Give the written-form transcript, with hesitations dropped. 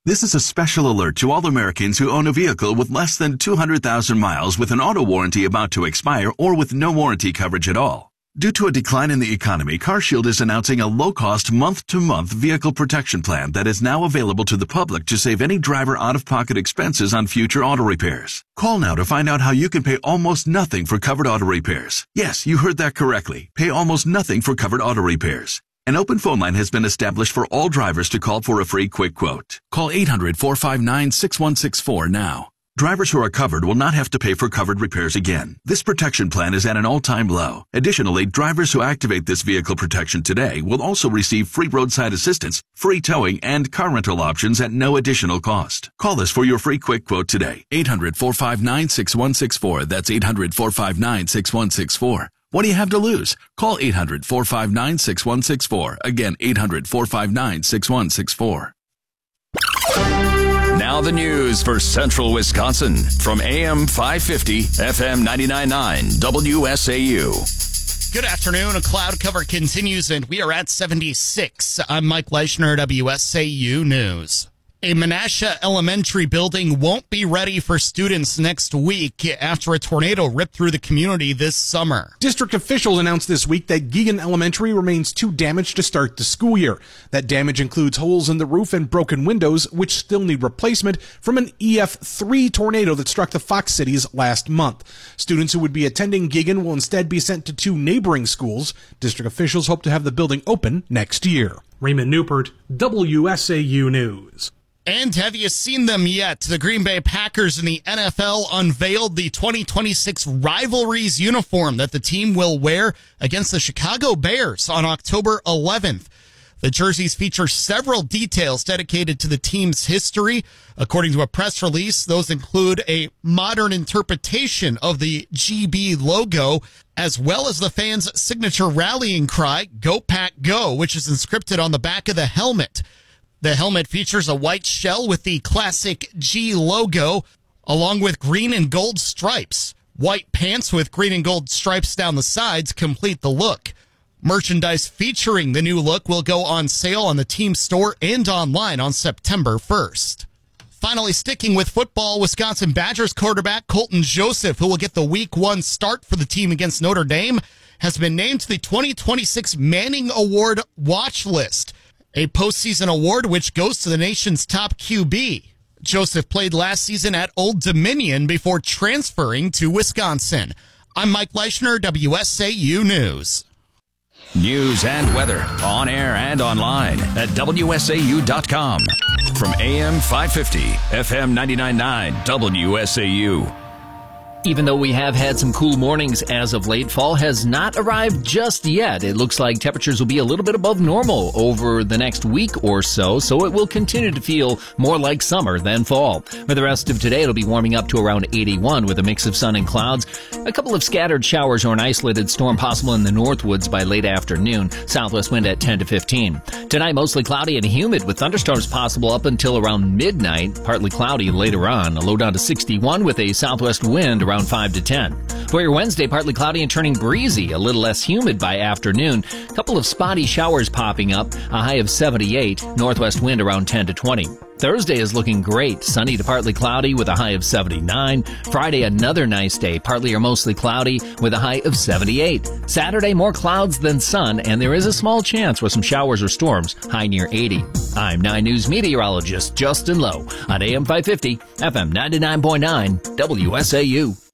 This is a special alert to all Americans who own a vehicle with less than 200,000 miles with an auto warranty about to expire or with no warranty coverage at all. Due to a decline in the economy, CarShield is announcing a low-cost month-to-month vehicle protection plan that is now available to the public to save any driver out-of-pocket expenses on future auto repairs. Call now to find out how you can pay almost nothing for covered auto repairs. Yes, you heard that correctly. Pay almost nothing for covered auto repairs. An open phone line has been established for all drivers to call for a free quick quote. Call 800-459-6164 now. Drivers who are covered will not have to pay for covered repairs again. This protection plan is at an all-time low. Additionally, drivers who activate this vehicle protection today will also receive free roadside assistance, free towing, and car rental options at no additional cost. Call us for your free quick quote today. 800-459-6164. That's 800-459-6164. What do you have to lose? Call 800-459-6164. Again, 800-459-6164. Now the news for Central Wisconsin from AM 550, FM 99.9, WSAU. Good afternoon. A cloud cover continues, and we are at 76. I'm Mike Leischner, WSAU News. A Menasha Elementary building won't be ready for students next week after a tornado ripped through the community this summer. District officials announced this week that Geoghan Elementary remains too damaged to start the school year. That damage includes holes in the roof and broken windows, which still need replacement from an EF3 tornado that struck the Fox Cities last month. Students who would be attending Geoghan will instead be sent to 2 neighboring schools. District officials hope to have the building open next year. Raymond Newport, WSAU News. And have you seen them yet? The Green Bay Packers in the NFL unveiled the 2026 Rivalries uniform that the team will wear against the Chicago Bears on October 11th. The jerseys feature several details dedicated to the team's history. According to a press release, those include a modern interpretation of the GB logo, as well as the fans' signature rallying cry, "Go Pack Go," which is inscripted on the back of the helmet. The helmet features a white shell with the classic G logo, along with green and gold stripes. White pants with green and gold stripes down the sides complete the look. Merchandise featuring the new look will go on sale on the team store and online on September 1st. Finally, sticking with football, Wisconsin Badgers quarterback Colton Joseph, who will get the Week 1 start for the team against Notre Dame, has been named to the 2026 Manning Award watch list, a postseason award which goes to the nation's top QB. Joseph played last season at Old Dominion before transferring to Wisconsin. I'm Mike Leischner, WSAU News. News and weather on air and online at WSAU.com. From AM 550, FM 99.9, WSAU. Even though we have had some cool mornings as of late, fall has not arrived just yet. It looks like temperatures will be a little bit above normal over the next week or so, so it will continue to feel more like summer than fall. For the rest of today, it'll be warming up to around 81 with a mix of sun and clouds. A couple of scattered showers or an isolated storm possible in the Northwoods by late afternoon. Southwest wind at 10 to 15. Tonight, mostly cloudy and humid with thunderstorms possible up until around midnight. Partly cloudy later on. A low down to 61 with a southwest wind around 5 to 10. For your Wednesday, partly cloudy and turning breezy, a little less humid by afternoon. A couple of spotty showers popping up, a high of 78, northwest wind around 10 to 20. Thursday is looking great, sunny to partly cloudy with a high of 79. Friday, another nice day, partly or mostly cloudy with a high of 78. Saturday, more clouds than sun, and there is a small chance for some showers or storms, high near 80. I'm 9 News meteorologist Justin Lowe on AM 550, FM 99.9, WSAU.